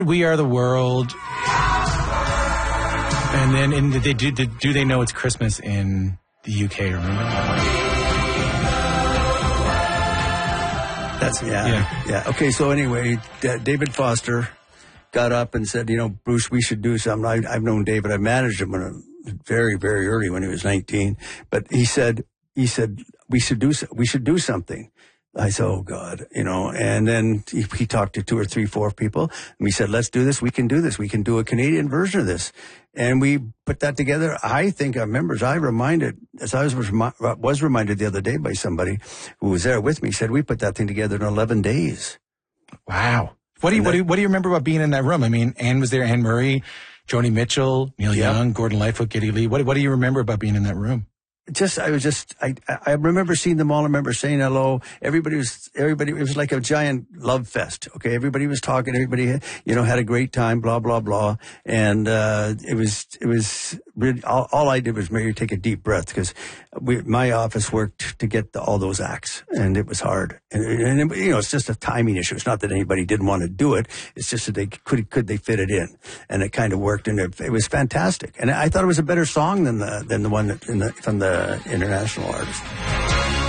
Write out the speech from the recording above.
We Are the World. And then do they know it's Christmas in the UK? Remember? That's yeah. Okay, so anyway, David Foster got up and said, Bruce, we should do something. I've known David. I managed him very, very early when he was 19. But he said we should do something. I said, oh God, and then he talked to 2 or 3, 4 people, and we said, let's do this. We can do this. We can do a Canadian version of this. And we put that together. I think our members, I was reminded the other day by somebody who was there with me, said we put that thing together in 11 days. Wow. What do you remember about being in that room? I mean, Anne was there, Anne Murray, Joni Mitchell, Neil Young, Gordon Lightfoot, Geddy Lee. What do you remember about being in that room? I remember seeing them all. I remember saying hello. Everybody, it was like a giant love fest. Okay. Everybody was talking. Everybody, had a great time, blah, blah, blah. And, it was really, all I did was maybe take a deep breath because my office worked to get all those acts and it was hard. And it's just a timing issue. It's not that anybody didn't want to do it. It's just that they could they fit it in, and it kind of worked, and it was fantastic. And I thought it was a better song than the one from the international artist.